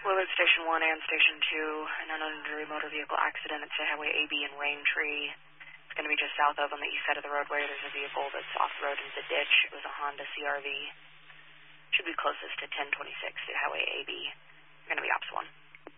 Willard Station 1 and Station 2, an uninjured motor vehicle accident at Highway AB in Raintree. It's going to be just south of on the east side of the roadway. There's a vehicle that's off the road into the ditch. It was a Honda CRV. Should be closest to 1026 to Highway AB. Going to be Ops 1.